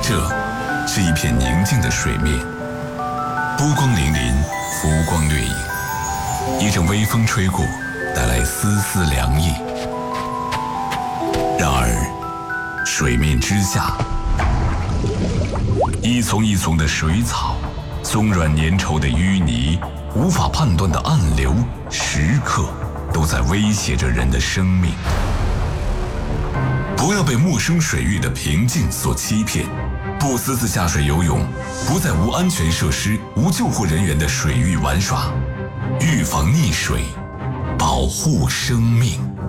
这是一片宁静的水面，波光粼粼，浮光掠影。一阵微风吹过，带来丝丝凉意。然而，水面之下，一丛一丛的水草，松软粘稠的淤泥，无法判断的暗流，时刻都在威胁着人的生命。不要被陌生水域的平静所欺骗，不私自下水游泳，不在无安全设施、无救护人员的水域玩耍，预防溺水，保护生命。